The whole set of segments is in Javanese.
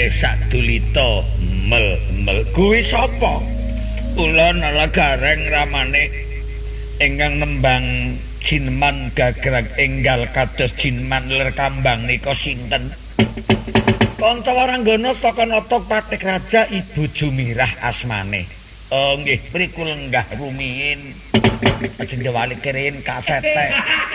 sadulita mel kuwi sapa? Kula nala gareng ramane ingkang nembang Jinman gagrag enggal kados Jinman ler kambang nika sinten? Kanca waranggana saka nata Patik Raja Ibu Jumirah asmane. Oh nggih, mriku lenggah rumiyin. Ajeng wali kirin kasete.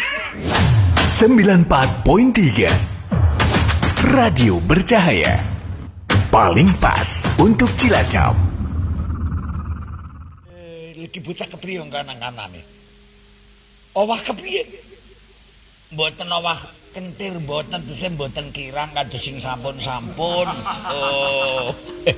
94.3 Radio Bercahaya. Paling pas untuk Cilacap. Iki bocah kepriye kanang-kanane? Owah kepiye? Mboten owah kentir, mboten dise mboten kirang kados sing sampun-sampun. Oh.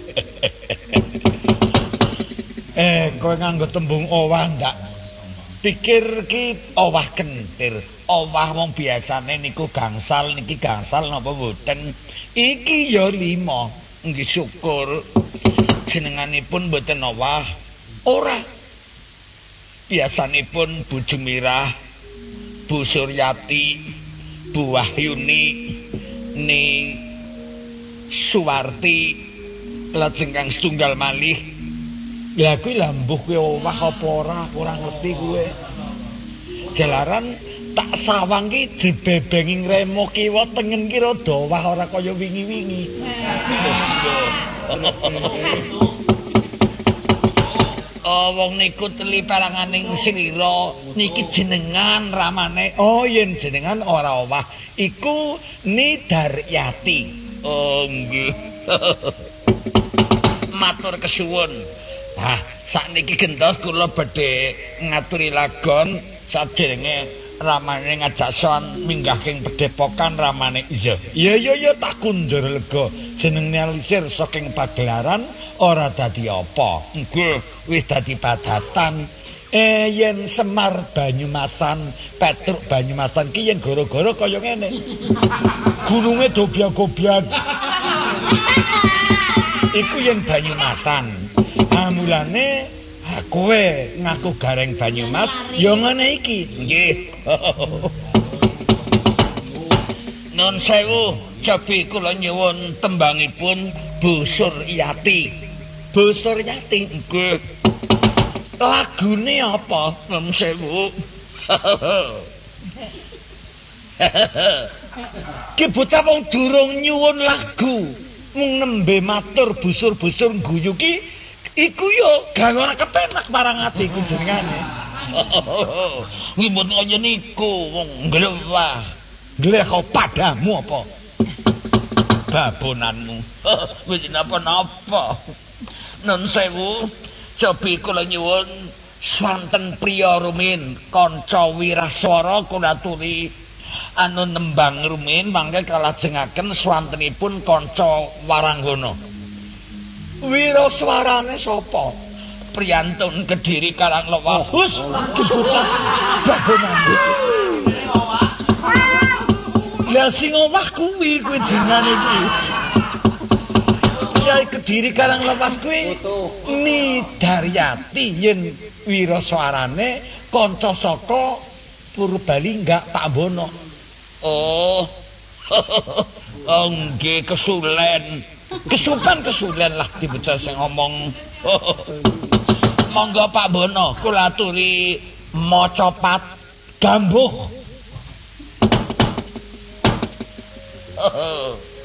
Kowe nganggo tembung owah ndak? Pikir ki owah kentir, owah wong biasane niku gangsal, niki gangsal napa mboten? Iki ya 5. Nggih syukur. Jenenganipun mboten owah. Ora. Biasanipun Bu Jumirah, Bu Suryati, Bu Wahyuni, Ni Suwarti, lajeng kang setunggal malih. Lah kuwi lambuh kuwi owah apa ora ngerti kuwi. Jalaran tak sawang ki jebebenging remo kiwa tengen ki rada owah ora kaya wingi-wingi. Wong niku teli paranganing slira niki jenengan ramane. Oh yen jenengan ora owah iku Nidaryati. Oh nggih. Matur kesuwun. Nah, sakniki gentos kula badhe ngaturi lagon saderenge ramane ngajak sowan minggah king Padepokan ramane. Iya tak kundur lega jenenge alisir saking pagelaran ora dadi apa. Nggih, wis dadi padatan. Yen Semar Banyumasan, Petruk Banyumasan ki yen gara-gara kaya ngene. Gununge dobyak-gobyak. Iku yen Banyumasan. Mulane kowe ngaku gareng Banyumas ya ngene iki. Nggih. Nun sewu, cobi kula nyuwun tembangipun Bu Suryati. Bu Suryati nggih. Lagune apa? Nun sewu. Ki bocah wong durung nyuwun lagu, mung nembe matur busur-busur guyu ki iku yo gawe ora kepenak marang atiku jenengane. Ngimpun kaya niku wong glewah. Gleh kok padamu apa? Babonanmu. Wis napa-napa. Nun sewu, cobi kula nyuwun swanten priya rumin kanca wiraswara kula aturi anu nembang rumin mangke kalajengaken swantenipun kanca waranggana. Wiraswarane sapa? Priyantun Kediri Karanglewas. Hus, kebocah babonan. Lah sing omah kuwi jenengane iki. Kyai Kediri Karanglewas kuwi Nidaryati yen wiraswarane kanca saka Purbalingga Pak Bono. Oh. Oh nggih kesulen. Kesulen lah dibocah sing ngomong. Monggo Pak Bono kula aturi maca pat gambuh.